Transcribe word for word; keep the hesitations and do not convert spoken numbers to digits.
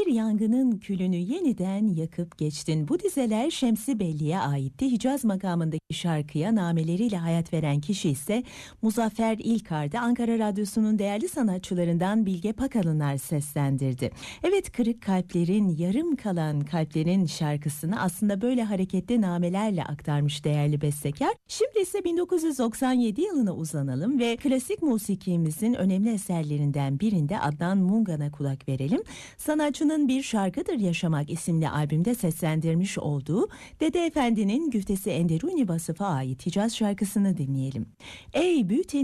Bir yangının külünü yeniden yakıp geçtin. Bu dizeler Şemsi Belli'ye aitti. Hicaz makamındaki şarkıya nameleriyle hayat veren kişi ise Muzaffer İlkar'dı. Ankara Radyosu'nun değerli sanatçılarından Bilge Pakalınlar seslendirdi. Evet, kırık kalplerin, yarım kalan kalplerin şarkısını aslında böyle hareketli namelerle aktarmış değerli bestekar. Şimdi ise bin dokuz yüz doksan yedi yılına uzanalım ve klasik musikimizin önemli eserlerinden birinde Adnan Mungan'a kulak verelim. Sanatçının Bir Şarkıdır Yaşamak isimli albümde seslendirmiş olduğu Dede Efendi'nin Güftesi Enderuni Vasıf'a ait Hicaz şarkısını dinleyelim. Ey büyüten